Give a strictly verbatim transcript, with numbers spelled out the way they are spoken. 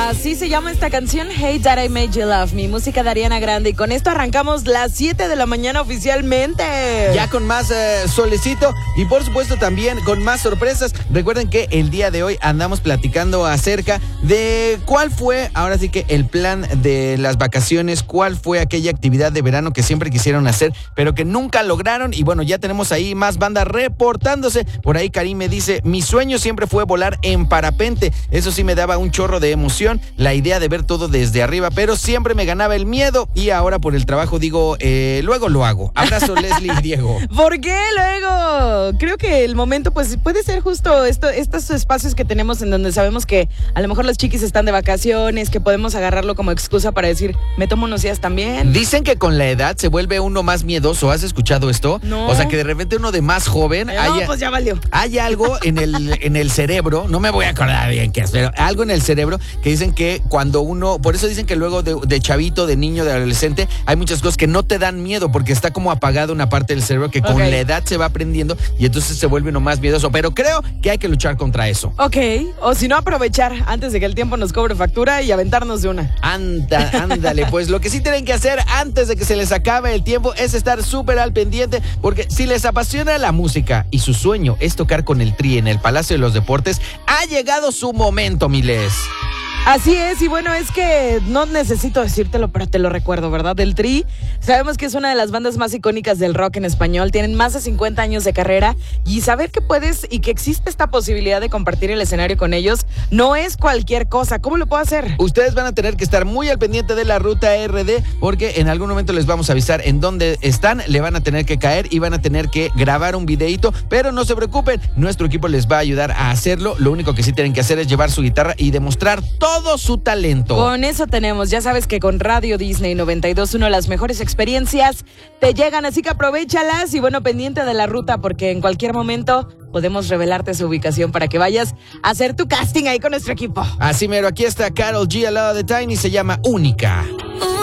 Así se llama esta canción, Hey That I Made You Love Me, música de Ariana Grande. Y con esto arrancamos las siete de la mañana oficialmente. Ya con más eh, solecito y por supuesto también con más sorpresas. Recuerden que el día de hoy andamos platicando acerca de cuál fue, ahora sí que el plan de las vacaciones, cuál fue aquella actividad de verano que siempre quisieron hacer, pero que nunca lograron. Y bueno, ya tenemos ahí más bandas reportándose. Por ahí Karim me dice, mi sueño siempre fue volar en parapente. Eso sí me daba un chorro de emoción, la idea de ver todo desde arriba, pero siempre me ganaba el miedo y ahora por el trabajo digo, eh, luego lo hago. Abrazo, Leslie y Diego. ¿Por qué luego? Creo que el momento pues puede ser justo esto, estos espacios que tenemos en donde sabemos que a lo mejor los chiquis están de vacaciones, que podemos agarrarlo como excusa para decir, me tomo unos días también. Dicen que con la edad se vuelve uno más miedoso. ¿Has escuchado esto? No. O sea, que de repente uno de más joven... Eh, haya, no, pues ya valió. Hay algo en el, en el cerebro, no me voy a acordar bien qué es, pero algo en el cerebro que dicen que cuando uno... Por eso dicen que luego de, de chavito, de niño, de adolescente, hay muchas cosas que no te dan miedo porque está como apagada una parte del cerebro que con okay. la edad se va aprendiendo y entonces se vuelve uno más miedoso. Pero creo que hay que luchar contra eso. Ok, o si no, aprovechar antes de que el tiempo nos cobre factura y aventarnos de una. Anda, ándale, pues lo que sí tienen que hacer antes de que se les acabe el tiempo es estar súper al pendiente, porque si les apasiona la música y su sueño es tocar con el Tri en el Palacio de los Deportes, ha llegado su momento, miles. Así es, y bueno, es que no necesito decírtelo, pero te lo recuerdo, ¿verdad? El Tri, sabemos que es una de las bandas más icónicas del rock en español, tienen más de cincuenta años de carrera, y saber que puedes y que existe esta posibilidad de compartir el escenario con ellos no es cualquier cosa. ¿Cómo lo puedo hacer? Ustedes van a tener que estar muy al pendiente de la ruta R D, porque en algún momento les vamos a avisar en dónde están, le van a tener que caer y van a tener que grabar un videito, pero no se preocupen, nuestro equipo les va a ayudar a hacerlo. Lo único que sí tienen que hacer es llevar su guitarra y demostrar todo todo su talento. Con eso tenemos, ya sabes que con Radio Disney noventa y dos punto uno las mejores experiencias te llegan, así que aprovéchalas y bueno, pendiente de la ruta porque en cualquier momento podemos revelarte su ubicación para que vayas a hacer tu casting ahí con nuestro equipo. Así mero, aquí está Karol G al lado de Tiny, se llama Única.